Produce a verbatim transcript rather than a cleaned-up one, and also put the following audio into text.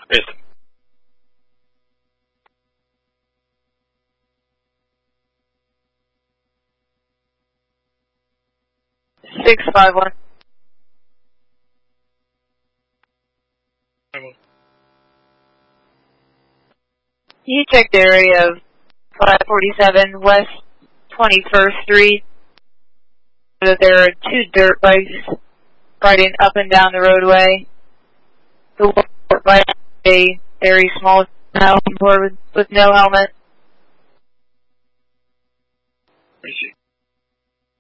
Yes. six five one. You checked the area of five forty-seven West twenty-first Street. That there are two dirt bikes riding up and down the roadway. The one by a very small child with, with no helmet.